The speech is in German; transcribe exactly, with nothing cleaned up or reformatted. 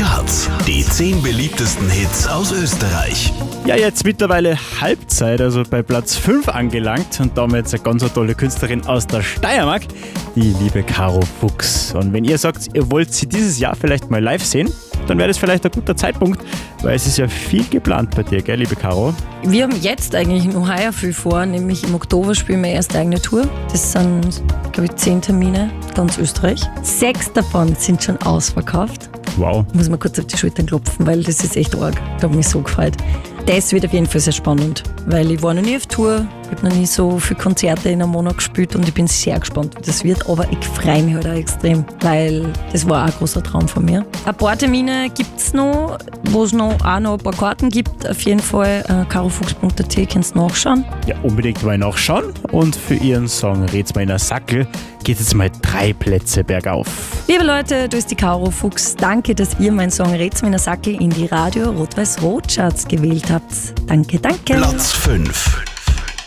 Charts. Die zehn beliebtesten Hits aus Österreich. Ja, jetzt mittlerweile Halbzeit, also bei Platz fünf angelangt und damit eine ganz tolle Künstlerin aus der Steiermark, die liebe Caro Fuchs. Und wenn ihr sagt, ihr wollt sie dieses Jahr vielleicht mal live sehen, dann wäre das vielleicht ein guter Zeitpunkt, weil es ist ja viel geplant bei dir, gell, liebe Caro? Wir haben jetzt eigentlich noch heuer viel vor, nämlich im Oktober spielen wir erst eigene Tour. Das sind, glaube ich, zehn Termine, ganz Österreich. Sechs davon sind schon ausverkauft. Wow. Muss man kurz auf die Schultern klopfen, weil das ist echt arg. Ich habe mich so gefreut. Das wird auf jeden Fall sehr spannend, weil ich war noch nie auf Tour, ich habe noch nie so viele Konzerte in einem Monat gespielt und ich bin sehr gespannt, wie das wird, aber ich freue mich halt auch extrem, weil das war auch ein großer Traum von mir. Ein paar Termine gibt es noch, wo es noch, auch noch ein paar Karten gibt, auf jeden Fall äh, carofuchs punkt a t kannst du nachschauen. Ja, unbedingt mal nachschauen und für ihren Song Red's mir in a Sackel geht jetzt mal drei Plätze bergauf. Liebe Leute, da ist die Caro Fuchs. Danke, dass ihr meinen Song Red's mir in a Sackel in die Radio Rot-Weiß-Rot Charts gewählt habt. Danke, danke. Platz fünf.